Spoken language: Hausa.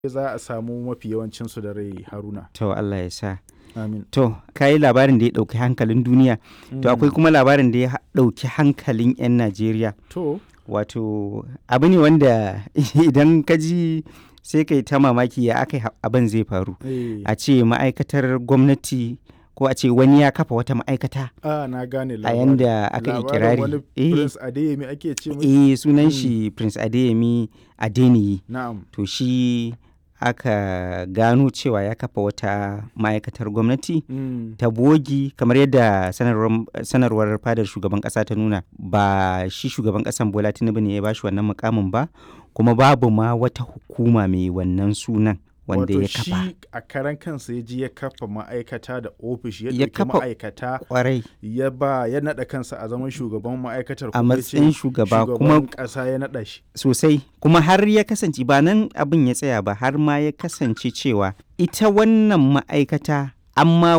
za a samu mafi yawancinsu da rai, Haruna. To Allah ya sa. Amin. To, ka yi labarin da ya ɗauki hankalin duniya. To, akwai kuma labarin da ya ɗauki hankalin 'yan Najeriya. To, Wato, abu ne wanda idan ka ji sai kai ta mamaki ya aka abin zai faru. A ce ma'aikatar gwamnati ko a ce wani ya kafa wata ma'aikata na gane a labarin. yanda aka yi kirari. Wani Prince Adeyemi ake ce mai? Sunan shi Prince Adeyemi Adeniyi. Na'am. To shi aka gano cewa ya kafa wata ma'aikatar gwamnati ta bogi kamar yadda sanarwar fadar shugaban kasa ta nuna. Ba shi shugaban kasan Bola Tinubu ne ya bashi wannan mukamin ba, kuma babu ma wata hukuma mai wannan sunan wanda ya kafa. Wato shi a karan kansa ya ji ya kafa ma'aikata da ofishi, ya ɗauki ma'aikata kwarai ya naɗa kansa a zaman shugaban ma'aikatar, a matsayin shugaba, kuma ƙasa ya naɗa shi sosai. Kuma har ya kasance ba nan abin ya tsaya ba, har ma ya kasance cewa ita wannan ma'aikata an ma